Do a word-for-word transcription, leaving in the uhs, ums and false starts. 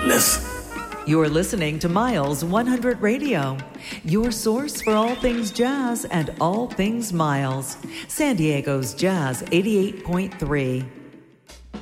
greatness. You're listening to Miles one hundred Radio, your source for all things jazz and all things Miles. San Diego's Jazz eighty-eight point three.